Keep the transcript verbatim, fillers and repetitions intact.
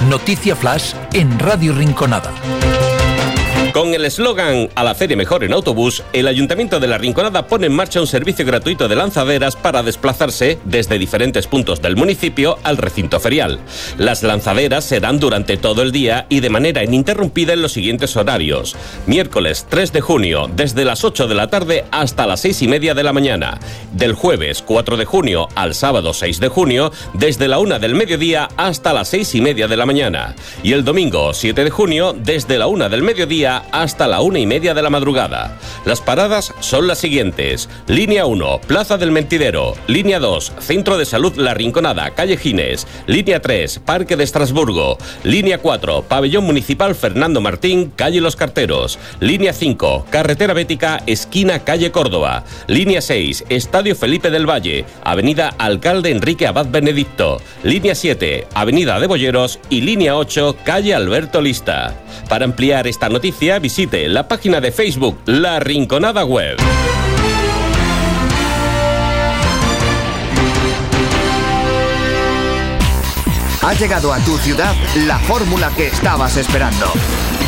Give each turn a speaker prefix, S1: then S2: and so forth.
S1: Noticia Flash en Radio Rinconada.
S2: Con el eslogan "A la feria mejor en autobús", el Ayuntamiento de La Rinconada pone en marcha un servicio gratuito de lanzaderas para desplazarse desde diferentes puntos del municipio al recinto ferial. Las lanzaderas serán durante todo el día y de manera ininterrumpida en los siguientes horarios: miércoles tres de junio desde las ocho de la tarde hasta las seis y media de la mañana, del jueves cuatro de junio al sábado seis de junio desde la una del mediodía hasta las seis y media de la mañana, y el domingo siete de junio desde la una del mediodía hasta la una y media de la madrugada. Las paradas son las siguientes: línea uno, Plaza del Mentidero; línea dos, Centro de Salud La Rinconada, calle Gines; línea tres, Parque de Estrasburgo; línea cuatro, Pabellón Municipal Fernando Martín, calle Los Carteros; línea cinco, Carretera Bética, esquina calle Córdoba; línea seis, Estadio Felipe del Valle, avenida Alcalde Enrique Abad Benedicto; línea siete, avenida de Bolleros; y línea ocho, calle Alberto Lista. Para ampliar esta noticia, visite la página de Facebook La Rinconada Web.
S3: Ha llegado a tu ciudad la fórmula que estabas esperando.